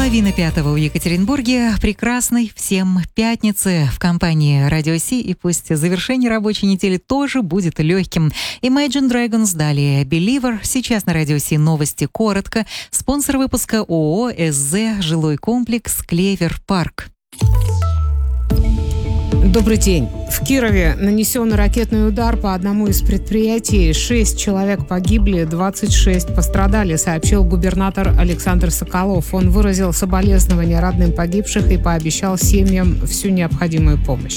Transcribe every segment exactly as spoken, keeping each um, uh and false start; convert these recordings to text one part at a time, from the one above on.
Половина пятого в Екатеринбурге. Прекрасной всем пятницы в компании Радио Си. И пусть завершение рабочей недели тоже будет легким. Imagine Dragons, далее Believer. Сейчас на Радио Си новости коротко. Спонсор выпуска ООО СЗ «Жилой комплекс Клевер Парк». Добрый день. В Кирове нанесен ракетный удар по одному из предприятий. Шесть человек погибли, двадцать шесть пострадали, сообщил губернатор Александр Соколов. Он выразил соболезнования родным погибших и пообещал семьям всю необходимую помощь.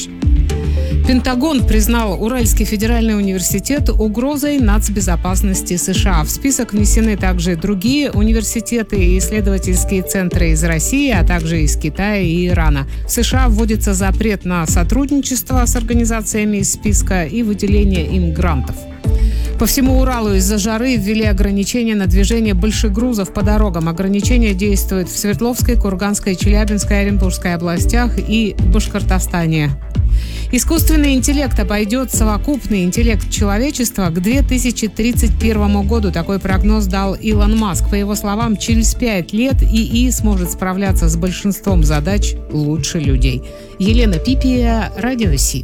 Пентагон признал Уральский федеральный университет угрозой нацбезопасности США. В список внесены также другие университеты и исследовательские центры из России, а также из Китая и Ирана. В США вводится запрет на сотрудничество с организациями из списка и выделение им грантов. По всему Уралу из-за жары ввели ограничения на движение большегрузов по дорогам. Ограничения действуют в Свердловской, Курганской, Челябинской, Оренбургской областях и Башкортостане. Искусственный интеллект обойдет совокупный интеллект человечества к две тысячи тридцать первому году. Такой прогноз дал Илон Маск. По его словам, через пять лет ИИ сможет справляться с большинством задач лучше людей. Елена Пипия, Радио Си.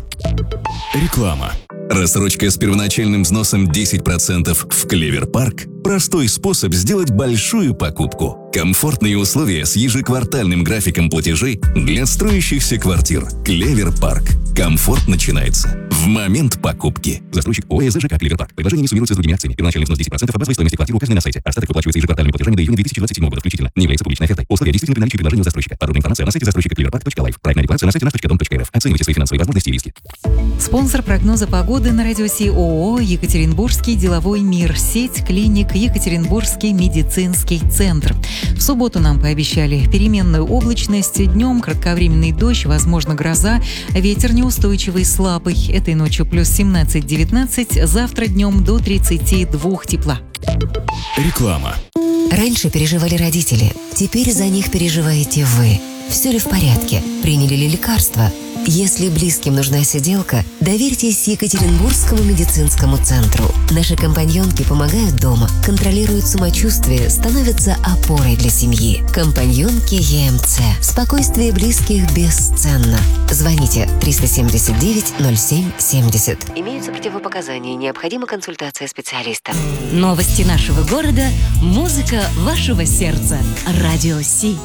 Реклама. Рассрочка с первоначальным взносом десять процентов в Клевер Парк – простой способ сделать большую покупку. Комфортные условия с ежеквартальным графиком платежей для строящихся квартир. Клевер Парк. Комфорт начинается в момент покупки. Застройщик ООО СЖК Клевер Парк. Предложение не суммируется с другими акциями. Первоначальный взнос десять процентов от базовой стоимости квартиры указанной на сайте. Остаток выплачивается ежеквартальными платежами до июня две тысячи двадцать седьмого года включительно. Не является публичной офертой. Условия действительно при наличии предложения у застройщика. Подробная информация на сайте застройщика клеверпарк точка лайф. Проектная декларация на сайте наш точка дом точка рф. Оценивайте свои финансовые возможности и риски. Спонсор прогноза погоды на Радио Си ООО «Екатеринбургский деловой мир». Сеть клиник «Екатеринбургский медицинский центр». В субботу нам пообещали переменную облачность. Днем кратковременный дождь, возможно гроза. Ветер неустойчивый, слабый. Этой ночью плюс семнадцать-девятнадцать. Завтра днем до тридцати двух тепла. Реклама. Раньше переживали родители. Теперь за них переживаете вы. Все ли в порядке? Приняли ли лекарства? Если близким нужна сиделка, доверьтесь Екатеринбургскому медицинскому центру. Наши компаньонки помогают дома, контролируют самочувствие, становятся опорой для семьи. Компаньонки ЕМЦ. Спокойствие близких бесценно. Звоните триста семьдесят девять ноль семь семьдесят. Имеются противопоказания, необходима консультация специалиста. Новости нашего города, музыка вашего сердца. Радио Си.